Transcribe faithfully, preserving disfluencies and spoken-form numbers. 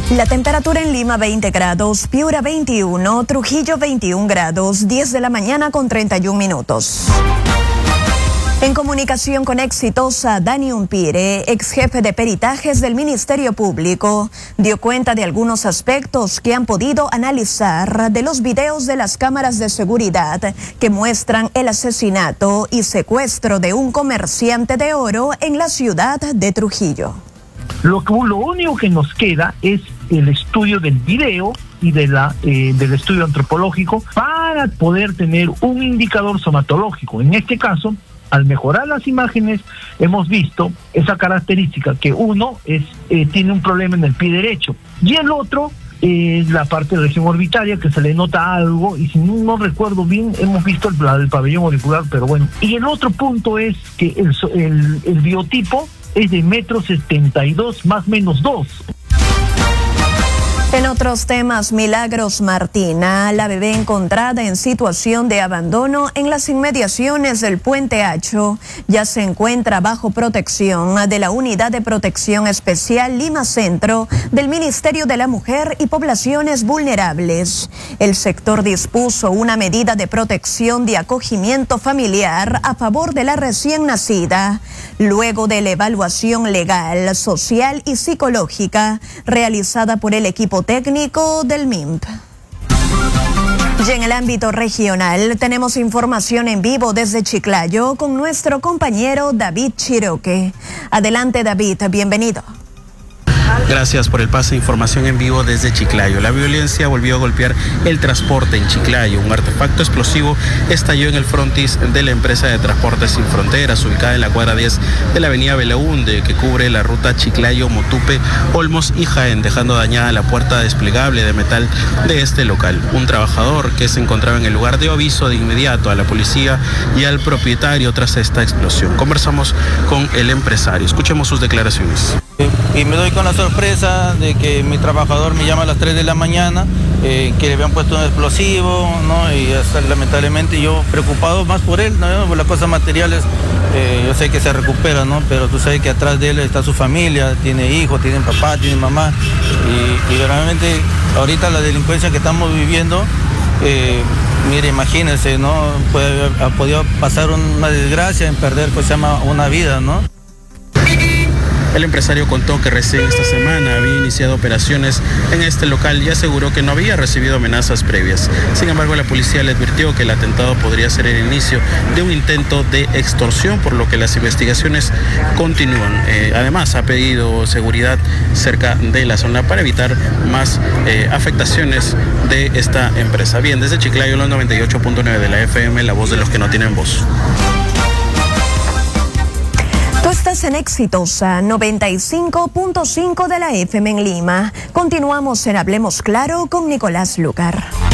La temperatura en Lima veinte grados, Piura veintiuno, Trujillo veintiún grados, diez de la mañana con treinta y un minutos. En comunicación con Exitosa, Dani Umpire, ex jefe de peritajes del Ministerio Público, dio cuenta de algunos aspectos que han podido analizar de los videos de las cámaras de seguridad que muestran el asesinato y secuestro de un comerciante de oro en la ciudad de Trujillo. Lo, que, lo único que nos queda es el estudio del video y de la, eh, del estudio antropológico para poder tener un indicador somatológico. En este caso, al mejorar las imágenes, hemos visto esa característica que uno es eh, tiene un problema en el pie derecho y el otro es eh, la parte de la región orbitaria, que se le nota algo, y si no, no recuerdo bien, hemos visto el, el pabellón auricular, pero bueno. Y el otro punto es que el, el, el biotipo es de metro setenta y dos más menos dos. En otros temas, Milagros Martina, la bebé encontrada en situación de abandono en las inmediaciones del Puente Hacho, ya se encuentra bajo protección de la Unidad de Protección Especial Lima Centro del Ministerio de la Mujer y Poblaciones Vulnerables. El sector dispuso una medida de protección de acogimiento familiar a favor de la recién nacida, luego de la evaluación legal, social y psicológica realizada por el equipo técnico del M I M P. Y en el ámbito regional tenemos información en vivo desde Chiclayo con nuestro compañero David Chiroque. Adelante, David, bienvenido. Gracias por el pase de información en vivo desde Chiclayo. La violencia volvió a golpear el transporte en Chiclayo. Un artefacto explosivo estalló en el frontis de la empresa de Transportes Sin Fronteras, ubicada en la cuadra diez de la avenida Belaúnde, que cubre la ruta Chiclayo-Motupe, Olmos y Jaén, dejando dañada la puerta desplegable de metal de este local. Un trabajador que se encontraba en el lugar dio aviso de inmediato a la policía y al propietario tras esta explosión. Conversamos con el empresario. Escuchemos sus declaraciones. Y me doy con la sorpresa de que mi trabajador me llama a las tres de la mañana, eh, que le habían puesto un explosivo, ¿no? Y hasta, lamentablemente yo preocupado más por él, ¿no? Por las cosas materiales, eh, yo sé que se recupera, ¿no? Pero tú sabes que atrás de él está su familia, tiene hijos, tiene papá, tiene mamá, y, y realmente ahorita la delincuencia que estamos viviendo, eh, mire, imagínense, ¿no? Puede haber, ha podido pasar una desgracia en perder, pues se llama una vida, ¿no? El empresario contó que recién esta semana había iniciado operaciones en este local y aseguró que no había recibido amenazas previas. Sin embargo, la policía le advirtió que el atentado podría ser el inicio de un intento de extorsión, por lo que las investigaciones continúan. Eh, además, ha pedido seguridad cerca de la zona para evitar más eh, afectaciones de esta empresa. Bien, desde Chiclayo, los noventa y ocho punto nueve de la F M, la voz de los que no tienen voz. Tú estás en Exitosa, noventa y cinco punto cinco de la F M en Lima. Continuamos en Hablemos Claro con Nicolás Lucar.